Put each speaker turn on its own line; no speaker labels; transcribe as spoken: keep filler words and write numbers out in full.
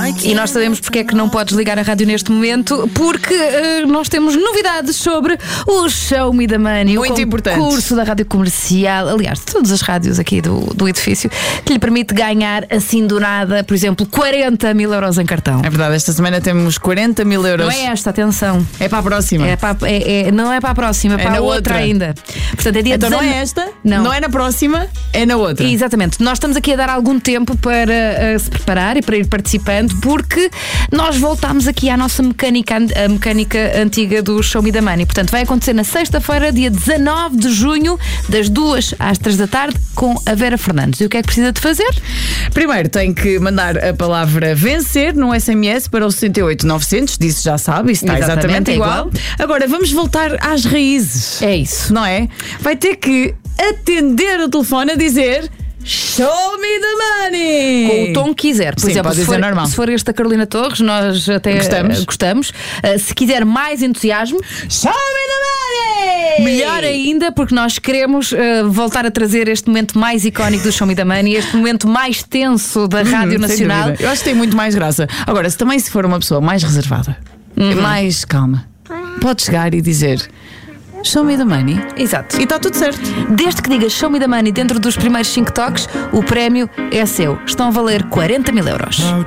E nós sabemos porque é que não podes ligar a rádio neste momento, porque uh, nós temos novidades sobre o Show Me the Money,
muito
o
importante
concurso da rádio comercial, aliás, de todas as rádios aqui do, do edifício, que lhe permite ganhar assim do nada, por exemplo, quarenta mil euros em cartão.
É verdade, esta semana temos quarenta mil euros.
Não é esta, atenção.
É para a próxima.
É para, é, é, não é para a próxima, é para
é
a outra,
outra
ainda. Portanto, é dia
então
dezenove...
não é esta?
Não.
Não é na próxima, é na outra.
Exatamente. Nós estamos aqui a dar algum tempo para uh, se preparar e para ir participando, porque nós voltámos aqui à nossa mecânica, a mecânica antiga do Show Me the Money. Portanto, vai acontecer na sexta-feira, dia dezanove de junho, das duas às três da tarde, com a Vera Fernandes. E o que é que precisa de fazer?
Primeiro tem que mandar a palavra vencer num S M S para o sessenta e oito novecentos, disso já sabe, isso está exatamente, exatamente
é
igual.
igual.
Agora vamos voltar às raízes.
É isso.
Não é? Vai ter que atender o telefone a dizer Show me the money!
Com o tom que quiser. Por
Sim,
exemplo,
pode
se
dizer
for,
normal.
se for esta Carolina Torres, nós até
Gostamos.
uh, gostamos. Uh, se quiser mais entusiasmo,
Show me the money!
melhor ainda, porque nós queremos uh, voltar a trazer este momento mais icónico do Show Me the Money, este momento mais tenso da Rádio
Uhum,
Nacional.
Eu acho que tem muito mais graça. Agora, se também se for uma pessoa mais reservada,
Uhum.
mais calma, pode chegar e dizer Show me the money.
Exato.
E está tudo certo.
Desde que digas Show Me the Money dentro dos primeiros cinco toques, o prémio é seu. Estão a valer quarenta mil euros.